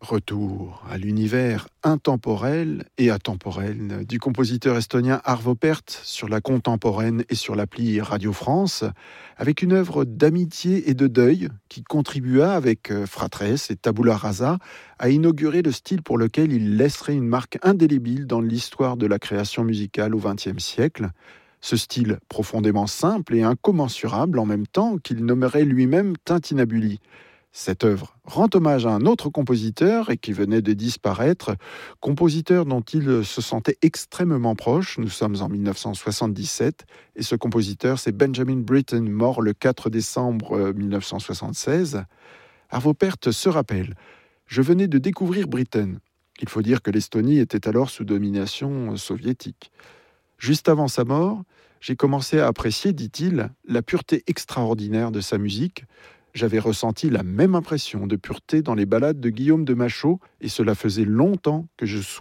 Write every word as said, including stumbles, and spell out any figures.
Retour à l'univers intemporel et atemporel du compositeur estonien Arvo Pärt sur la contemporaine et sur l'appli Radio France, avec une œuvre d'amitié et de deuil qui contribua avec Fratres et Tabula Rasa à inaugurer le style pour lequel il laisserait une marque indélébile dans l'histoire de la création musicale au vingtième siècle. Ce style profondément simple et incommensurable en même temps qu'il nommerait lui-même Tintinnabuli. Cette œuvre rend hommage à un autre compositeur et qui venait de disparaître, compositeur dont il se sentait extrêmement proche. Nous sommes en dix-neuf cent soixante-dix-sept et ce compositeur, c'est Benjamin Britten, mort le quatre décembre dix-neuf cent soixante-seize. Arvo Pärt se rappelle « Je venais de découvrir Britten. Il faut dire que l'Estonie était alors sous domination soviétique. Juste avant sa mort, j'ai commencé à apprécier, dit-il, la pureté extraordinaire de sa musique. J'avais ressenti la même impression de pureté dans les ballades de Guillaume de Machaut et cela faisait longtemps que je